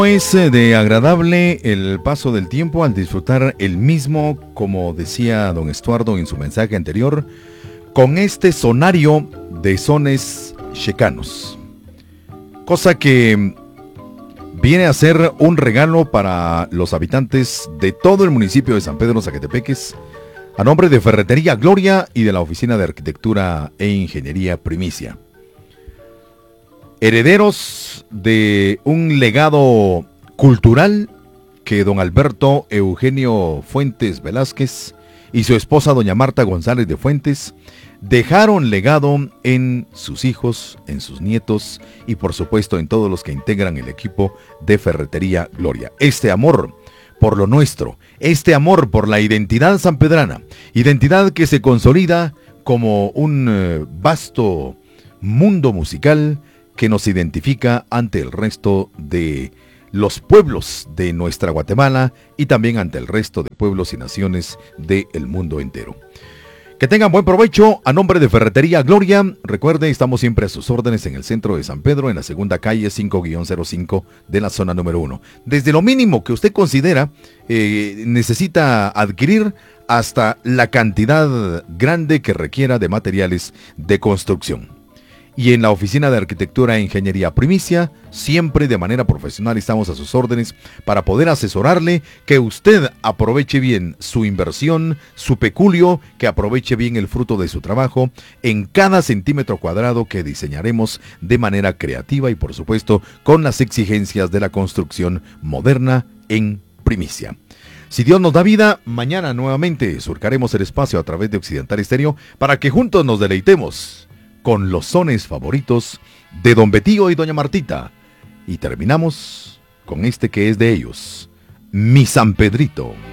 Es de agradable el paso del tiempo al disfrutar el mismo, como decía don Estuardo en su mensaje anterior, con este sonario de sones checanos. Cosa que viene a ser un regalo para los habitantes de todo el municipio de San Pedro Zacatepeques, a nombre de Ferretería Gloria y de la Oficina de Arquitectura e Ingeniería Primicia. Herederos de un legado cultural que don Alberto Eugenio Fuentes Velázquez y su esposa doña Marta González de Fuentes dejaron legado en sus hijos, en sus nietos y por supuesto en todos los que integran el equipo de Ferretería Gloria. Este amor por lo nuestro, este amor por la identidad sanpedrana, identidad que se consolida como un vasto mundo musical que nos identifica ante el resto de los pueblos de nuestra Guatemala y también ante el resto de pueblos y naciones del mundo entero. Que tengan buen provecho. A nombre de Ferretería Gloria, recuerde, estamos siempre a sus órdenes en el centro de San Pedro, en la segunda calle 5-05 de la zona número 1. Desde lo mínimo que usted considera necesita adquirir hasta la cantidad grande que requiera de materiales de construcción. Y en la Oficina de Arquitectura e Ingeniería Primicia, siempre de manera profesional estamos a sus órdenes para poder asesorarle, que usted aproveche bien su inversión, su peculio, que aproveche bien el fruto de su trabajo en cada centímetro cuadrado que diseñaremos de manera creativa y por supuesto con las exigencias de la construcción moderna en primicia. Si Dios nos da vida, mañana nuevamente surcaremos el espacio a través de Occidental Estéreo para que juntos nos deleitemos con los sones favoritos de don Betío y doña Martita. Y terminamos con este que es de ellos, Mi San Pedrito.